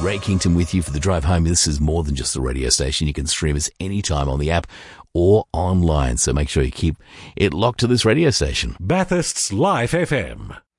Ray Kington with you for the drive home. This is more than just a radio station. You can stream us anytime on the app or online. So make sure you keep it locked to this radio station. Bathurst's Life FM.